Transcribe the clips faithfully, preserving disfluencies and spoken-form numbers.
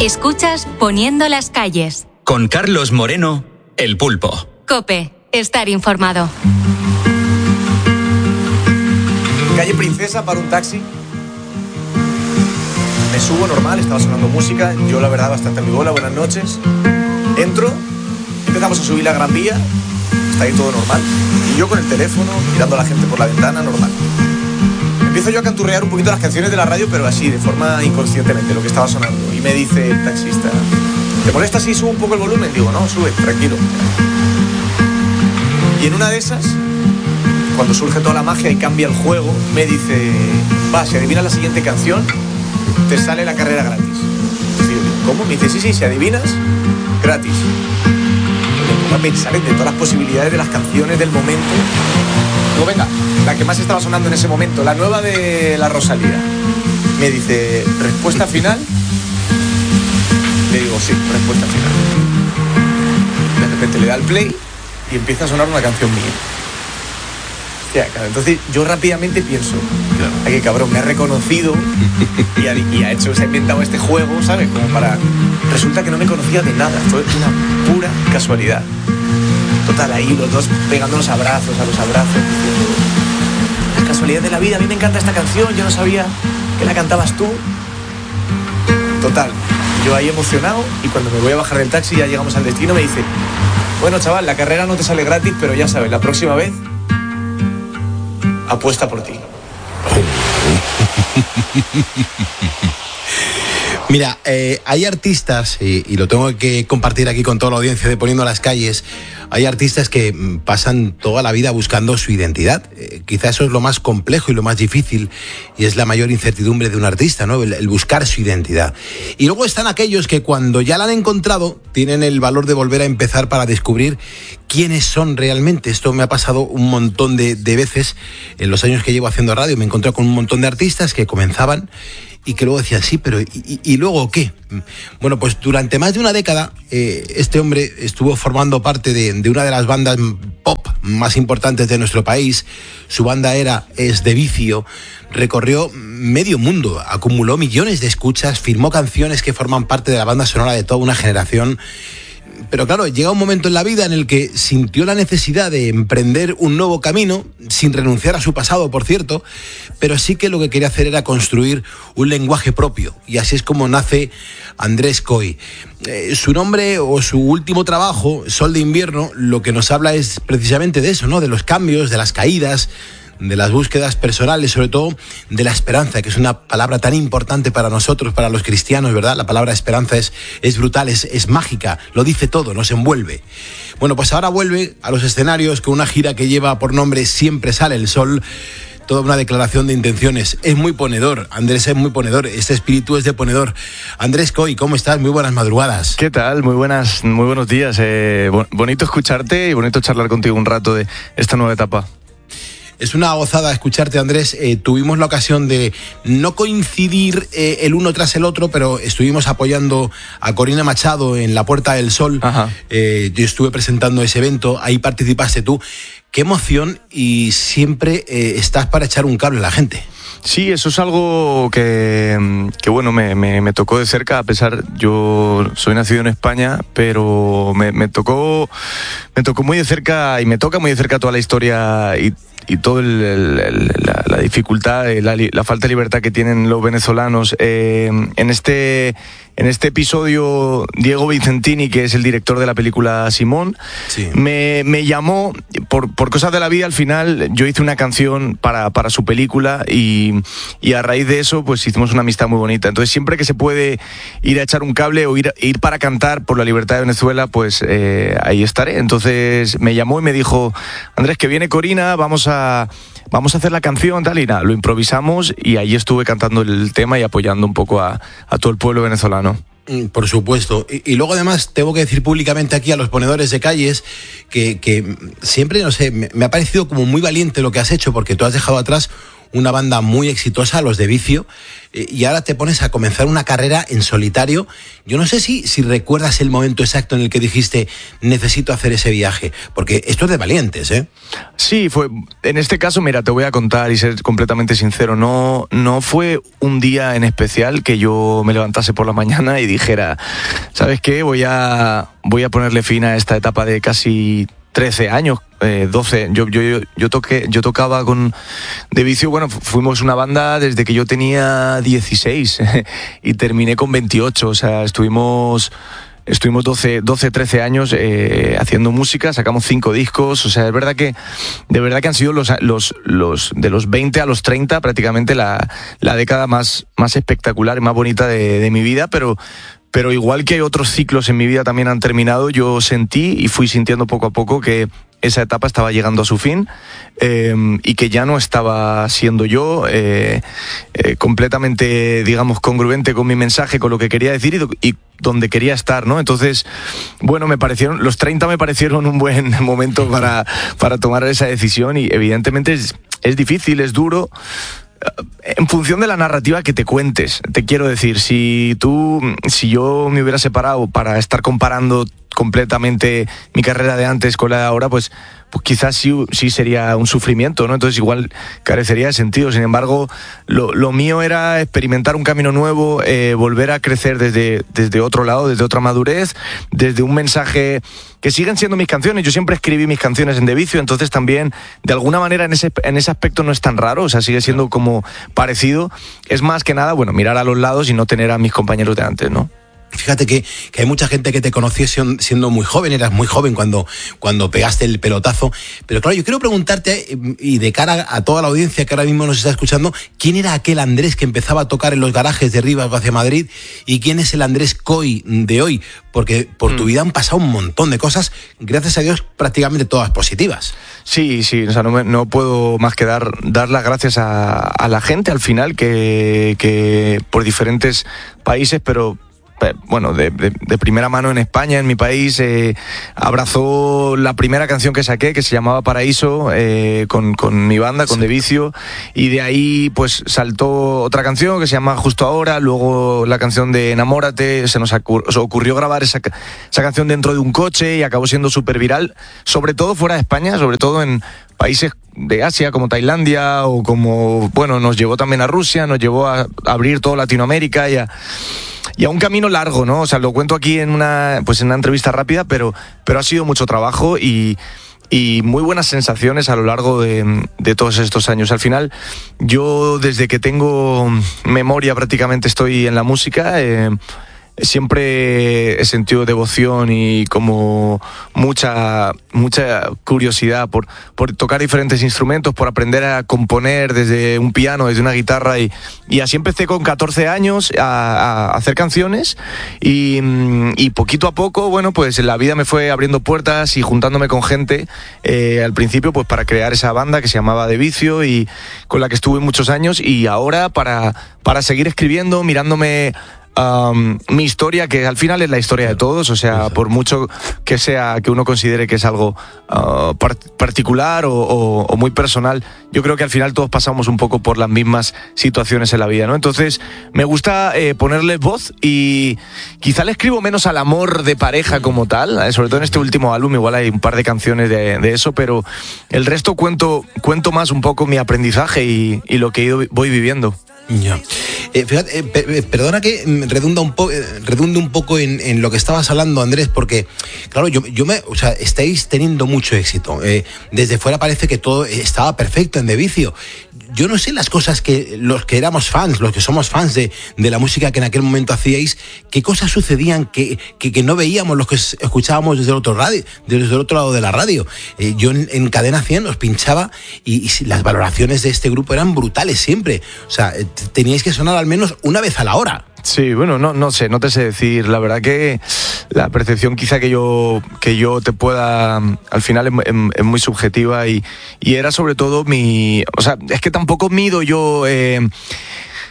Escuchas Poniendo las calles. Con Carlos Moreno, El Pulpo. COPE, estar informado. Calle Princesa, para un taxi. Me subo normal, estaba sonando música. Yo, la verdad, bastante a mi bola. Buenas noches. Entro, empezamos a subir la Gran Vía. Está ahí todo normal. Y yo con el teléfono, mirando a la gente por la ventana, normal. Empiezo yo a canturrear un poquito las canciones de la radio, pero así, de forma inconscientemente, lo que estaba sonando. Y me dice el taxista: ¿te molesta si subo un poco el volumen? Digo, no, sube, tranquilo. Y en una de esas, cuando surge toda la magia y cambia el juego, me dice: va, si adivinas la siguiente canción, te sale la carrera gratis. Y yo, ¿cómo? Me dice: sí, sí, si adivinas, gratis. Me pongo a pensar en de todas las posibilidades de las canciones del momento. Digo, venga, la que más estaba sonando en ese momento, la nueva de la Rosalía. Me dice: ¿respuesta final? Le digo: sí, respuesta final. De repente le da el play y empieza a sonar una canción mía. Hostia, claro. Entonces yo rápidamente pienso: claro, ay, qué cabrón, me ha reconocido y ha, y ha hecho, se ha inventado este juego, ¿sabes? Como para... Resulta que no me conocía de nada, fue una pura casualidad. Total, ahí los dos pegando los abrazos, a los abrazos. La casualidad de la vida, a mí me encanta esta canción, yo no sabía que la cantabas tú. Total, yo ahí emocionado, y cuando me voy a bajar del taxi, ya llegamos al destino, me dice: bueno, chaval, la carrera no te sale gratis, pero ya sabes, la próxima vez apuesta por ti. Mira, eh, hay artistas, y, y lo tengo que compartir aquí con toda la audiencia de Poniendo las Calles, hay artistas que mm, pasan toda la vida buscando su identidad. Eh, quizá eso es lo más complejo y lo más difícil, y es la mayor incertidumbre de un artista, ¿no? El, el buscar su identidad. Y luego están aquellos que cuando ya la han encontrado, tienen el valor de volver a empezar para descubrir quiénes son realmente. Esto me ha pasado un montón de, de veces en los años que llevo haciendo radio. Me he encontrado con un montón de artistas que comenzaban y que luego decían: sí, pero ¿y, y, y luego qué? Bueno, pues durante más de una década eh, este hombre estuvo formando parte de, de una de las bandas pop más importantes de nuestro país. Su banda era Es de Vicio. Recorrió medio mundo, acumuló millones de escuchas, firmó canciones que forman parte de la banda sonora de toda una generación. Pero claro, llega un momento en la vida en el que sintió la necesidad de emprender un nuevo camino, sin renunciar a su pasado, por cierto, pero sí que lo que quería hacer era construir un lenguaje propio, y así es como nace Andrés Coy. Eh, su nombre o su último trabajo, Sol de Invierno, lo que nos habla es precisamente de eso, ¿no? De los cambios, de las caídas, de las búsquedas personales, sobre todo de la esperanza, que es una palabra tan importante para nosotros, para los cristianos, ¿verdad? La palabra esperanza es, es brutal, es, es mágica, lo dice todo, nos envuelve. Bueno, pues ahora vuelve a los escenarios con una gira que lleva por nombre Siempre Sale el Sol. Toda una declaración de intenciones. Es muy ponedor, Andrés es muy ponedor, este espíritu es de ponedor. Andrés Coy, ¿cómo estás? Muy buenas madrugadas. ¿Qué tal? Muy buenas, muy buenos días. Eh, bonito escucharte y bonito charlar contigo un rato de esta nueva etapa. Es una gozada escucharte, Andrés. Eh, tuvimos la ocasión de no coincidir eh, el uno tras el otro, pero estuvimos apoyando a Corina Machado en La Puerta del Sol. Eh, yo estuve presentando ese evento, ahí participaste tú. Qué emoción, y siempre eh, estás para echar un cable a la gente. Sí, eso es algo que, que bueno, me, me, me tocó de cerca, a pesar, yo soy nacido en España, pero me, me tocó me tocó muy de cerca, y me toca muy de cerca toda la historia y y toda la, la dificultad, la, la falta de libertad que tienen los venezolanos. Eh, en este en este episodio, Diego Vicentini, que es el director de la película Simón, sí. me, me llamó, por, por cosas de la vida, al final yo hice una canción para, para su película, y, y a raíz de eso pues hicimos una amistad muy bonita. Entonces siempre que se puede ir a echar un cable o ir, ir para cantar por la libertad de Venezuela, pues eh, ahí estaré. Entonces me llamó y me dijo: Andrés, que viene Corina, vamos a... vamos a hacer la canción, tal, y nada, lo improvisamos, y ahí estuve cantando el tema y apoyando un poco a, a todo el pueblo venezolano. Por supuesto. Y, y luego además tengo que decir públicamente aquí a los ponedores de calles que, que siempre, no sé, me, me ha parecido como muy valiente lo que has hecho, porque tú has dejado atrás una banda muy exitosa, los de Vicio, eh, y ahora te pones a comenzar una carrera en solitario. Yo no sé si, si recuerdas el momento exacto en el que dijiste necesito hacer ese viaje, porque esto es de valientes, ¿eh? Sí, fue, en este caso, mira, te voy a contar y ser completamente sincero, no, no fue un día en especial que yo me levantase por la mañana y dijera, ¿sabes qué? Voy a, voy a ponerle fin a esta etapa de casi trece años, eh, doce. Yo, yo, yo, yo, toqué, yo tocaba con De Vicio, bueno, fuimos una banda desde que yo tenía dieciséis y terminé con veintiocho, o sea, estuvimos... Estuvimos doce, trece años eh, haciendo música, sacamos cinco discos, o sea, es verdad que de verdad que han sido los, los, los de los veinte a los treinta prácticamente la, la década más, más espectacular y más bonita de, de mi vida, pero, pero igual que hay otros ciclos en mi vida también han terminado, yo sentí y fui sintiendo poco a poco que esa etapa estaba llegando a su fin eh, y que ya no estaba siendo yo eh, eh, completamente, digamos, congruente con mi mensaje, con lo que quería decir y, y donde quería estar, ¿no? Entonces, bueno, me parecieron, los treinta me parecieron un buen momento para, para tomar esa decisión y evidentemente es, es difícil, es duro, en función de la narrativa que te cuentes. Te quiero decir, si tú, si yo me hubiera separado para estar comparando completamente mi carrera de antes con la de ahora, pues, pues quizás sí, sí sería un sufrimiento, ¿no? Entonces igual carecería de sentido. Sin embargo, lo, lo mío era experimentar un camino nuevo, eh, volver a crecer desde, desde otro lado, desde otra madurez, desde un mensaje que siguen siendo mis canciones. Yo siempre escribí mis canciones en De Vicio, entonces también, de alguna manera, en ese, en ese aspecto no es tan raro, o sea, sigue siendo como parecido. Es más que nada, bueno, mirar a los lados y no tener a mis compañeros de antes, ¿no? Fíjate que, que hay mucha gente que te conoció siendo muy joven, eras muy joven cuando, cuando pegaste el pelotazo. Pero claro, yo quiero preguntarte, y de cara a toda la audiencia que ahora mismo nos está escuchando, ¿quién era aquel Andrés que empezaba a tocar en los garajes de Rivas hacia Madrid? ¿Y quién es el Andrés Coy de hoy? Porque por tu vida han pasado un montón de cosas, gracias a Dios, prácticamente todas positivas. Sí, sí, o sea, no, me, no puedo más que dar, dar las gracias a, a la gente al final, que, que por diferentes países, pero... bueno, de, de, de primera mano en España, en mi país, eh, abrazó la primera canción que saqué, que se llamaba Paraíso, eh, con, con mi banda, con sí. De Vicio, y de ahí pues saltó otra canción que se llama Justo Ahora, luego la canción de Enamórate, se nos ocur- se ocurrió grabar esa, esa canción dentro de un coche y acabó siendo súper viral, sobre todo fuera de España, sobre todo en países de Asia como Tailandia o como, bueno, nos llevó también a Rusia, nos llevó a abrir toda Latinoamérica y a, y a un camino largo, ¿no? O sea, lo cuento aquí en una, pues en una entrevista rápida, pero, pero ha sido mucho trabajo y, y muy buenas sensaciones a lo largo de, de todos estos años. Al final, yo desde que tengo memoria prácticamente estoy en la música. Eh, Siempre he sentido devoción y como mucha mucha curiosidad por, por tocar diferentes instrumentos, por aprender a componer desde un piano, desde una guitarra y, y así empecé con catorce años a, a hacer canciones y, y poquito a poco, bueno, pues la vida me fue abriendo puertas y juntándome con gente eh, al principio pues para crear esa banda que se llamaba De Vicio y con la que estuve muchos años y ahora para, para seguir escribiendo, mirándome Um, mi historia, que al final es la historia de todos, o sea, por mucho que sea que uno considere que es algo uh, part- particular o, o, o muy personal, yo creo que al final todos pasamos un poco por las mismas situaciones en la vida, ¿no? Entonces me gusta eh, ponerle voz y quizá le escribo menos al amor de pareja como tal, eh, sobre todo en este último álbum igual hay un par de canciones de, de eso, pero el resto cuento, cuento más un poco mi aprendizaje y, y lo que he ido, voy viviendo. Ya. Eh, fíjate, eh, per- perdona que redunda un po- redunde un poco en, en lo que estabas hablando, Andrés, porque, claro, yo, yo me, o sea, estáis teniendo mucho éxito. Eh, desde fuera parece que todo estaba perfecto en De Vicio. Yo no sé las cosas que los que éramos fans, los que somos fans de, de la música que en aquel momento hacíais, qué cosas sucedían que, que, que no veíamos los que escuchábamos desde el otro radio, desde el otro lado de la radio. Eh, yo en, en Cadena cien os pinchaba y, y las valoraciones de este grupo eran brutales siempre. O sea, teníais que sonar al menos una vez a la hora. Sí, bueno, no, no sé, no te sé decir. La verdad que la percepción quizá que yo que yo te pueda, al final es, es, es muy subjetiva y, y era sobre todo mi, o sea, es que tampoco mido yo. Eh,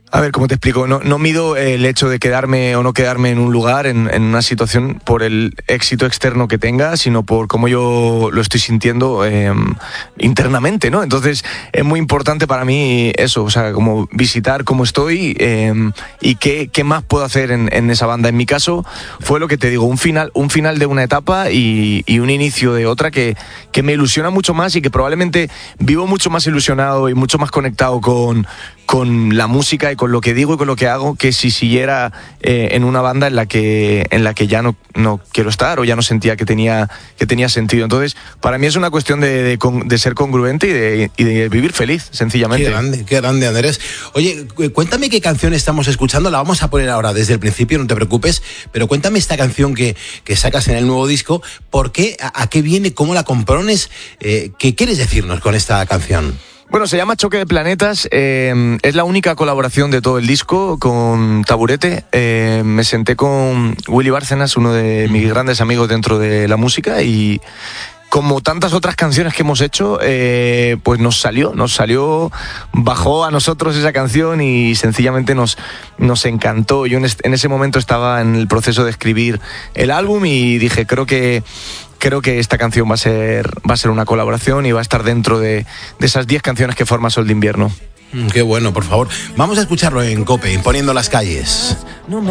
A ver, ¿cómo te explico? No, no mido el hecho de quedarme o no quedarme en un lugar, en, en una situación, por el éxito externo que tenga, sino por cómo yo lo estoy sintiendo eh, internamente, ¿no? Entonces, es muy importante para mí eso, o sea, como visitar cómo estoy eh, y qué, qué más puedo hacer en, en esa banda. En mi caso, fue lo que te digo, un final, un final de una etapa y, y un inicio de otra que, que me ilusiona mucho más y que probablemente vivo mucho más ilusionado y mucho más conectado con, con la música y con lo que digo y con lo que hago, que si siguiera eh, en una banda en la que en la que ya no, no quiero estar o ya no sentía que tenía que tenía sentido. Entonces, para mí es una cuestión de, de, de ser congruente y de, y de vivir feliz, sencillamente. Qué grande, qué grande, Andrés. Oye, cuéntame qué canción estamos escuchando, la vamos a poner ahora desde el principio, no te preocupes, pero cuéntame esta canción que, que sacas en el nuevo disco, ¿por qué, a, a qué viene, cómo la compones, eh, qué quieres decirnos con esta canción? Bueno, se llama Choque de Planetas, eh, es la única colaboración de todo el disco con Taburete. Eh, me senté con Willy Bárcenas, uno de mis grandes amigos dentro de la música, y como tantas otras canciones que hemos hecho, eh, pues nos salió, nos salió, bajó a nosotros esa canción y sencillamente nos, nos encantó. Yo en, este, en ese momento estaba en el proceso de escribir el álbum y dije, creo que Creo que esta canción va a ser va a ser una colaboración y va a estar dentro de, de esas diez canciones que forma Sol de Invierno. Mm, qué bueno, por favor. Vamos a escucharlo en COPE, en Poniendo las Calles.